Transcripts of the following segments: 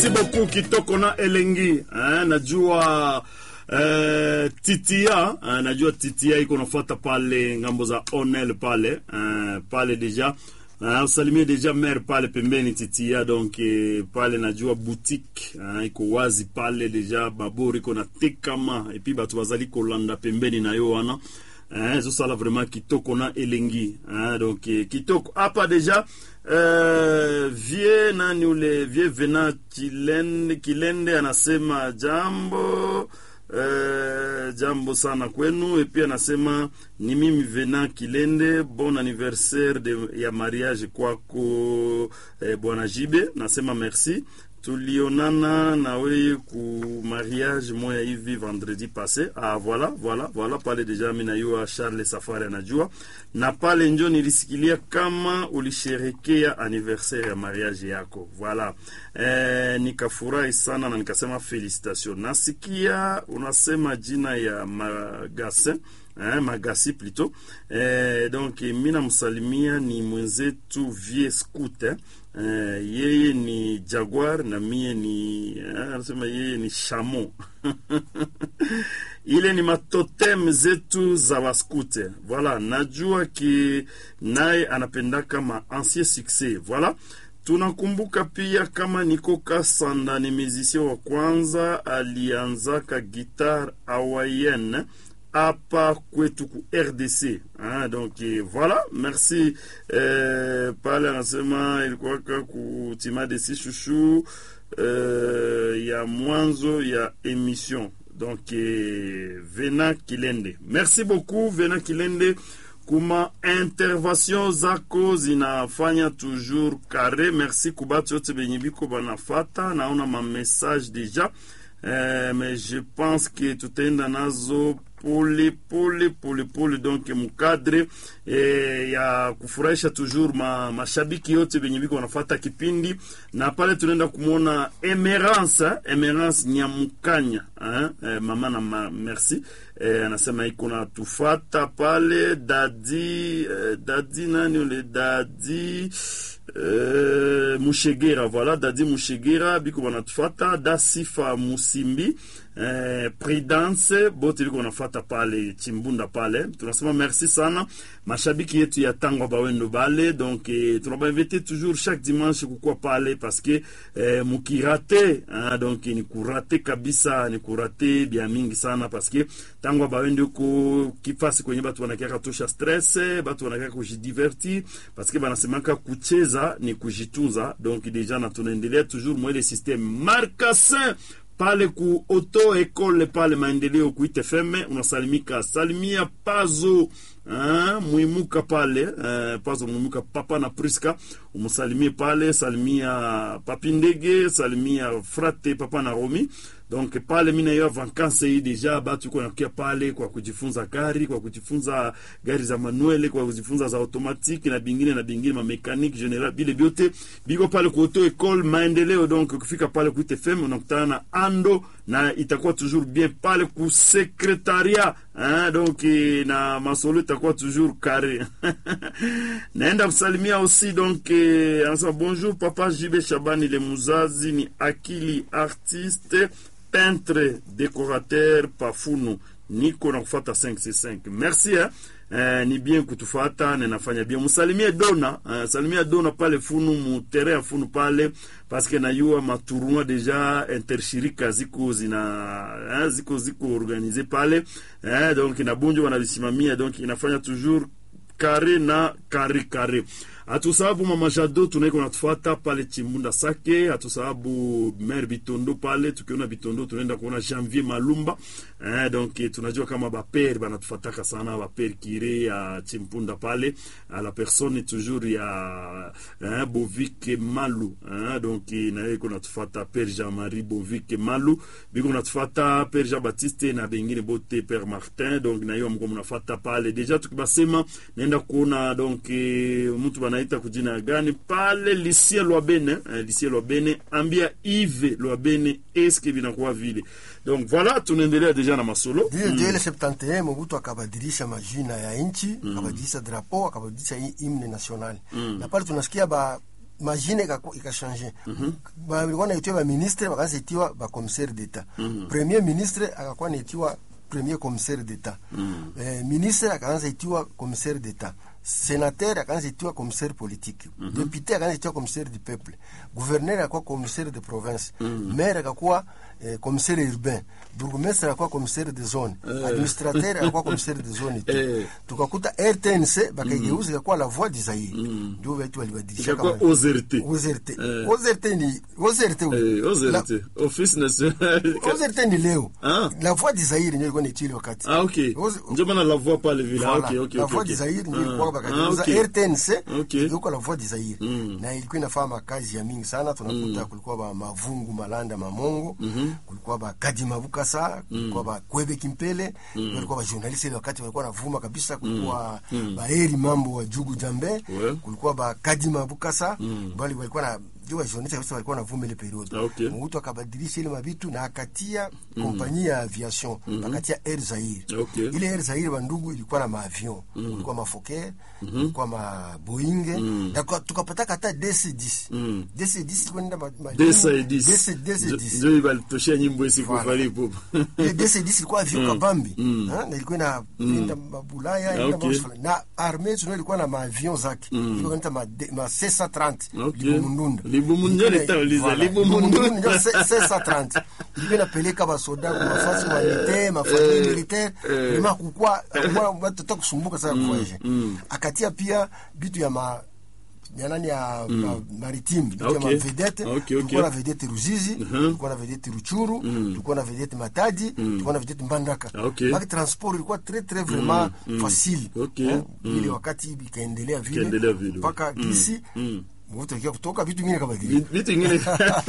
Beaucoup kitoko na elengi najua Titia najua Titia iko nafuata pale ngambo za Onel pale pale deja usalimie deja mère pale pembeni Titia donc pale najua boutique iko wazi pale deja babori iko na tekama et puis batu bazali kolanda pembeni na yo wana zo sala vraiment kitoko na elengi donc kitoko hapa deja vie nani ule vie vena kilende anasema jambo sana kwenu et puis anasema ni mimi vena kilende bon anniversaire ya mariage kwako bwana Jibe nasema merci tulionana na wewe ku mariage moya hivi vendredi passé voilà pale deja mimi na yua Charles Safari anajua na pale njo nilisikilia kama ulisherekea anniversaire ya mariage yako voilà nikafurahi sana na nikasema felicitation nasikia unasema jina ya Magasi plutôt donc mina msalimia ni mwenzetu vie scooter yeye ni Jaguar na mie ni anasema yeye ni Chameau ile ni matotem zetu za waskute voilà najua ki naye anapenda kama ancien succès voilà tunakumbuka pia kama Niko Kasanda ni musicien wa kwanza alianzaka guitar hawaïenne hapa kwetu ku RDC donc voilà merci pale anasema ilikuwa ku tima de si chouchou ya mwanzo ya émission donc Vena Kilende merci beaucoup Vena Kilende kuma intervention zako zinafanya toujours carré merci kubatu yote benye biko banafata naona ma message déjà mais je pense que tutaenda nazo pole donc mukadre ya kufurahisha toujours mashabiki yote benye biko wanafuata kipindi na pale tunaenda kumuona Emerance Nyamukanya mama na merci anasema iko na tufata pale dadi nani ule dadi Mushegera voilà dadi Mushegera biko wanatufata Dasifa Musimbi Prudence bote biko wanafata pale Chimbunda pale tunasema merci sana mashabiki yetu ya Tangwa Bawendo bale donc tunaba inviter toujours chaque dimanche kukua pale parce que mukirate donc ni kurate kabisa ni kurate bia mingi sana parce que Tangwa Bawendo ko kifasi kwenye batu wanakia tosha stress batu wanakia kujidivertir parce que banasemaka kucheza ni kujitunza donc deja na tunaendelea toujours mwele système Marcassin pale ku auto école pale maendeleo ku ITFM unasalimika salimia Pazo muimuka pale Pazo muimuka papa na Priska umsalimie pale salimia Papindege salimia frate papa na Romi donc pale mina yo vacances hii deja batu kwa nakia pale kwa kujifunza gari za manuel kwa kujifunza za automatique na bingine ma mécanique générale bile biote biko pale ku auto école maendeleo donc ukifika pale ku TFM unakutana na Ando na itakuwa toujours bien pale ku secrétariat donc na masolo itakuwa toujours carré naenda kusalimia aussi donc anasema bonjour papa Jibe Shabani le muzazi ni akili artiste peintre décorateur pafunu niko na kufata 5C5 merci ni bien kutufata na nafanya bien msalimie Dona salimia Dona pale funu mu terrain funu pale parce que na yua matournoi déjà intershirika ziko organiser pale donc na bonjo wanavisimamia donc inafanya toujours carré na carré atusababu mama Jado tunaiko natufuata pale Chimbunda Sake atusababu Mer Bitondo pale tukiona Bitondo tunaenda kuona Janvier Malumba donc tunajua kama bapere banatufuataka sana bapere kire ya Chimpunda pale la personne toujours ya Bovike Malu donc na yeko natufuata Père Jean-Marie Bovike Malu biko natufuata Père Jean-Baptiste na bengine bote Père Martin donc na yeye mko mnafuata pale deja tukibasema naenda kuona donc mtu anaita kujina gani pale Lycée Lwabene ambia Yves Lwabene eske binakuwa vile donc voilà tunaendelea deja na masolo ndio ile 71 Mobutu akabadilisha majina ya nchi akabadilisha drapeau akabadilisha himne national na pale tunasikia majine ikashanje. Walikuwa naitwa ba ministre bakaanza itiwa ba commissaire d'etat. Premier ministre akakuwa naitwa premier commissaire d'etat. Ministre akaanza itiwa commissaire d'etat. Sénateur akaanza itiwa commissaire politique. Député akaanza itiwa commissaire du peuple. Gouverneur akakuwa commissaire de province. Maire akakuwa commissaire urbain. Bourgmestre akakuwa commissaire de zone. Administrateur akakuwa commissaire de zone. Tukakuta RTNC bakaigeuza ikakuwa la voix du Zaïre. Ndio wetu walibadilisha kama OZRT. OZRT. Office national. OZRT ni leo. La voix du Zaïre ndio ilikuwa ni wakati. Okay. Ndio maana la voix pas le village. Okay. La voix du Zaïre ndio ilikuwa bakageuza RTNC. Ilikuwa la voix du Zaïre. Na ilikuwa inafanya kazi ya mingi sana. Tunakuta kulikuwa ba Mavungu Malanda Mamongo, kulikuwa ba Kadima Bukasa, kulikuwa ba Kwebe Kimpele, kulikuwa ba journaliste ile wakati walikuwa navuma kabisa, kulikuwa ba Heri Mambo wa Jugu Jambe, kulikuwa ba Kadima Bukasa, bali walikuwa na jua journaliste kabisa walikuwa navuma ile period. Mtu akabadilisha ile mabitu na akatia kompanyia ya aviation, akatia Air Zaire. Ile Air Zaire bandugu ilikuwa na maavion, kulikuwa mafoker, kulikuwa ma Boeing, na tukapata hata DC-10. DC-10 ilikuwa ndio DC-10. Ndio ibalitoshia nyimbo isi kufali popo. DC-10 ilikuwa avion kabambi, na ilikuwa na linda mabulaya na armée tunayo ilikuwa na maavion zake. Ilikuwa nita ma C-130 Libumundu litauliza Libumundu C-130 ilikuwa inapeleka basoda kwa mafasi militaire, mafasi militaire, kama kukua watu takusumbuka sana kufaje. Akatia pia bitu ya nani ya maritime, ya vedette, tulikuwa na vedette Ruzizi, tulikuwa na vedette Ruchuru, tulikuwa na vedette Matadi, tulikuwa na vedette Mbandaka. Baki transport ilikuwa très vraiment facile. Ile wakati ikaendelea vile mpaka kisi mtu akiwa kutoka vitu vingine kama vile vitu vingine.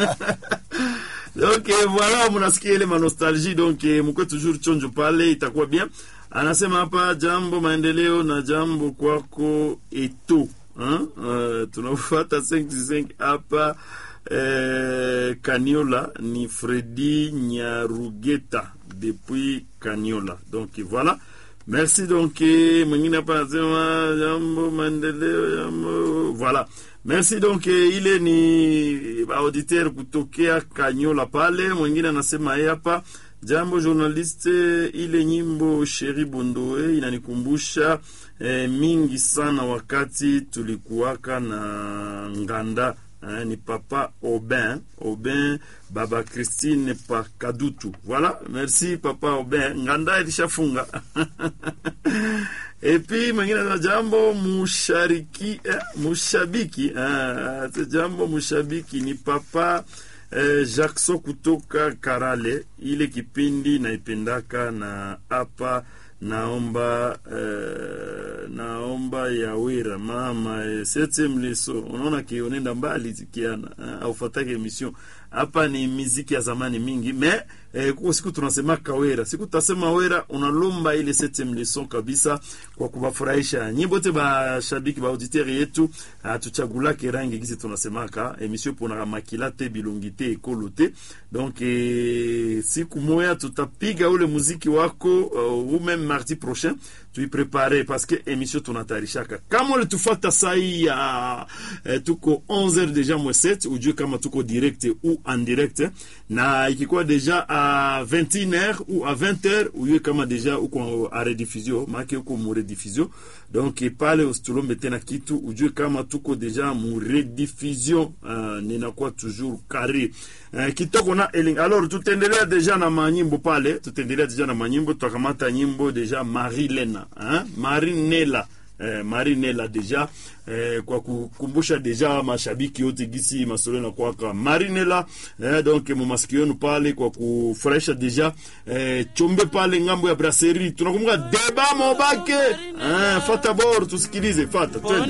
Donc voilà, mnasikia ile nostalgie, donc mko toujours chonjo pale, itakuwa bien. Anasema hapa jambo maendeleo na jambo kwako eto. Tunafuata 55 hapa Kaniola ni Freddy Nyarugeta depuis Kaniola. Donc voilà. Merci. Donc mwingine hapa anasema jambo maendeleo jambo, voilà. Merci. Donc ile ni auditeur kutokea Kaniola pale. Mwingine anasema hapa jambo journaliste, ile nyimbo Sheri Bondoe inanikumbusha mingi sana wakati tulikuwaka na Nganda. Ni papa Aubin baba Christine pa Kadutu. Voilà, merci papa Aubin. Nganda ilishafunga. Et puis mwingine na jambo mushabiki jambo mushabiki ni papa Jackson kutoka Karale. Ile kipindi naipendaka na hapa naomba yawera mama 7e leso. Unaona kionenda mbali zikiana au fatake emission hapa ni muziki ya zamani mingi, mais kwa siku tunasema kawera, siku tutasema wera, unalomba ile 7e leson kabisa kwa kuwafurahisha nyimbo te ba shabiki ba auditeur yetu. Tuchagula kerangi kisi tunasemaka emission pona makilate bilongite ekolote. Donc siku moya tutapiga ule muziki wako ou même mardi prochain tu y préparer, parce que émission tunatarishaka kama le tufata sai ya tuko 11h déjà moins 7 ou Dieu kama tuko direct ou en direct, na ikikuwa déjà à 21h ou à 20h ou yue kama déjà uko à rediffusion make uko mu rediffusion. Donc pale usitulombe tena kitu ujue kama tuko déjà mu rediffusion, ninakuwa toujours carré kitoko na eling. Alors tutaendelea déjà na manyimbo pale, tutakamata nyimbo déjà Marinela deja kwa kukumbusha deja mashabiki yote gisi masolo na kwa Marinela. Donc mumaskionu pale kwa kufurahisha deja chombe pale ngambo ya brasserie tunakumbuka Deba Mobake. Fata bor tusikilize, fata twende.